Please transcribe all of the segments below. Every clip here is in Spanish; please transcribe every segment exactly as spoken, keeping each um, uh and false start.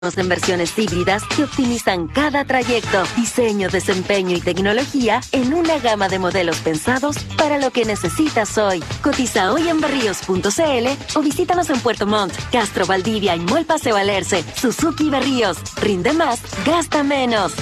En versiones híbridas que optimizan cada trayecto, diseño, desempeño y tecnología en una gama de modelos pensados para lo que necesitas hoy. Cotiza hoy en barrios punto c l o visítanos en Puerto Montt, Castro, Valdivia y Mall Paseo Alerce. Suzuki Berríos. Rinde más, gasta menos.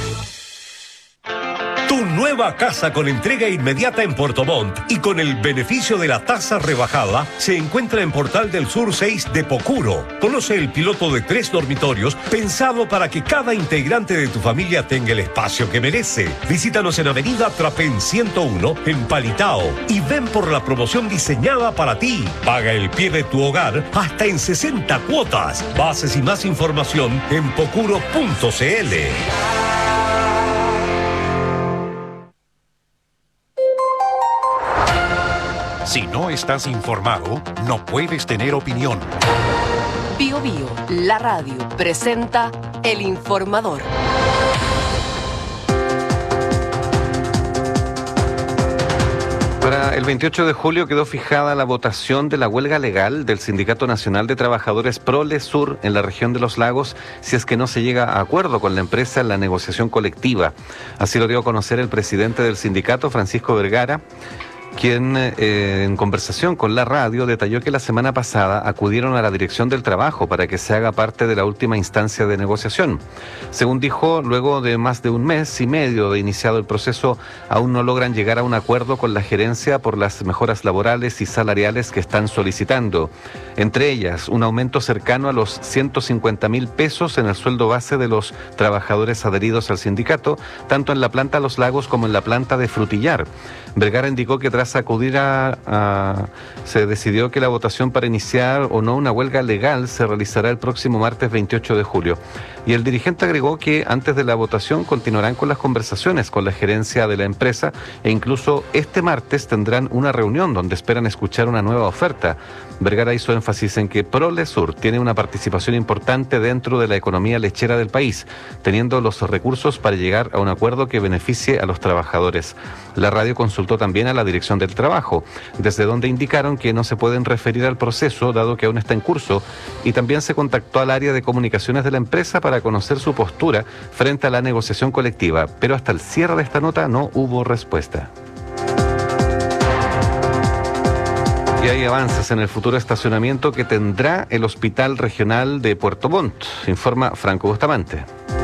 Tu nueva casa con entrega inmediata en Puerto Montt y con el beneficio de la tasa rebajada se encuentra en Portal del Sur seis de Pocuro. Conoce el piloto de tres dormitorios pensado para que cada integrante de tu familia tenga el espacio que merece. Visítanos en Avenida Trapén ciento uno en Palitao y ven por la promoción diseñada para ti. Paga el pie de tu hogar hasta en sesenta cuotas. Bases y más información en pocuro punto c l. Si no estás informado, no puedes tener opinión. Bio Bio, la radio, presenta El Informador. Para el veintiocho de julio quedó fijada la votación de la huelga legal del Sindicato Nacional de Trabajadores Prolesur en la región de Los Lagos si es que no se llega a acuerdo con la empresa en la negociación colectiva. Así lo dio a conocer el presidente del sindicato, Francisco Vergara, quien eh, en conversación con la radio detalló que la semana pasada acudieron a la Dirección del Trabajo para que se haga parte de la última instancia de negociación. Según dijo, luego de más de un mes y medio de iniciado el proceso, aún no logran llegar a un acuerdo con la gerencia por las mejoras laborales y salariales que están solicitando. Entre ellas, un aumento cercano a los ciento cincuenta mil pesos en el sueldo base de los trabajadores adheridos al sindicato, tanto en la planta Los Lagos como en la planta de Frutillar. Vergara indicó que tras acudir a, a... se decidió que la votación para iniciar o no una huelga legal se realizará el próximo martes veintiocho de julio. Y el dirigente agregó que antes de la votación continuarán con las conversaciones con la gerencia de la empresa e incluso este martes tendrán una reunión donde esperan escuchar una nueva oferta. Vergara hizo énfasis en que Prolesur tiene una participación importante dentro de la economía lechera del país, teniendo los recursos para llegar a un acuerdo que beneficie a los trabajadores. La radio consultó también a la Dirección del Trabajo, desde donde indicaron que no se pueden referir al proceso dado que aún está en curso, y también se contactó al área de comunicaciones de la empresa para conocer su postura frente a la negociación colectiva, pero hasta el cierre de esta nota no hubo respuesta. Y hay avances en el futuro estacionamiento que tendrá el Hospital Regional de Puerto Montt, informa Franco Bustamante.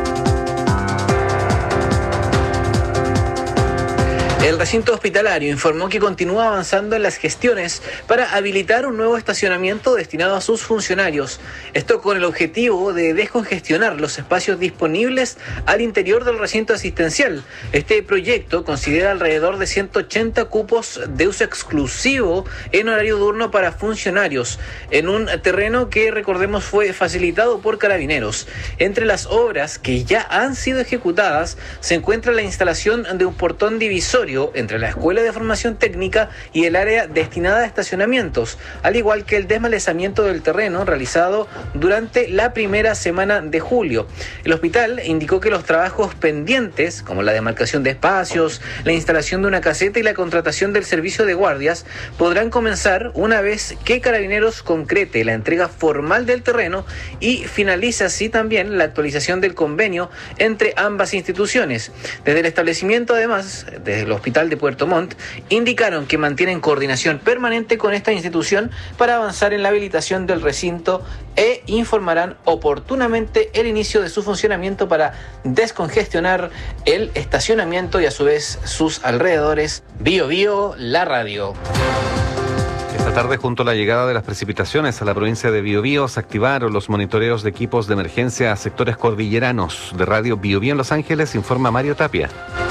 El recinto hospitalario informó que continúa avanzando en las gestiones para habilitar un nuevo estacionamiento destinado a sus funcionarios. Esto con el objetivo de descongestionar los espacios disponibles al interior del recinto asistencial. Este proyecto considera alrededor de ciento ochenta cupos de uso exclusivo en horario diurno para funcionarios, en un terreno que, recordemos, fue facilitado por Carabineros. Entre las obras que ya han sido ejecutadas se encuentra la instalación de un portón divisorio entre la Escuela de Formación Técnica y el área destinada a estacionamientos, al igual que el desmalezamiento del terreno realizado durante la primera semana de julio. El hospital indicó que los trabajos pendientes, como la demarcación de espacios, la instalación de una caseta y la contratación del servicio de guardias, podrán comenzar una vez que Carabineros concrete la entrega formal del terreno y finalice así también la actualización del convenio entre ambas instituciones. Desde el establecimiento, además, desde el Hospital de Puerto Montt, indicaron que mantienen coordinación permanente con esta institución para avanzar en la habilitación del recinto e informarán oportunamente el inicio de su funcionamiento para descongestionar el estacionamiento y a su vez sus alrededores. Bio Bio, la radio. Esta tarde, junto a la llegada de las precipitaciones a la provincia de Biobío, se activaron los monitoreos de equipos de emergencia a sectores cordilleranos. De Radio Biobío en Los Ángeles informa Mario Tapia.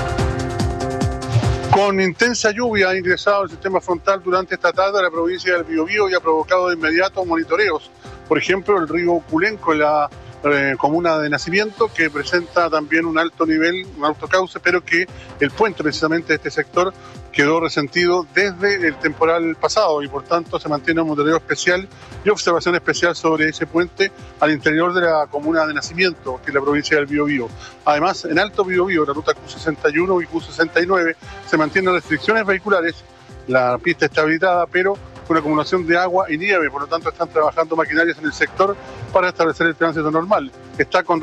Con intensa lluvia ha ingresado el sistema frontal durante esta tarde a la provincia del Biobío y ha provocado de inmediato monitoreos. Por ejemplo, el río Culenco en la eh, comuna de Nacimiento, que presenta también un alto nivel, un alto cauce, pero que el puente precisamente de este sector quedó resentido desde el temporal pasado y por tanto se mantiene un monitoreo especial y observación especial sobre ese puente al interior de la comuna de Nacimiento, que es la provincia del Biobío. Además, en Alto Biobío, la ruta Q sesenta y uno y Q sesenta y nueve, se mantienen restricciones vehiculares, la pista está habilitada, pero con acumulación de agua y nieve, por lo tanto están trabajando maquinarias en el sector para establecer el tránsito normal. está con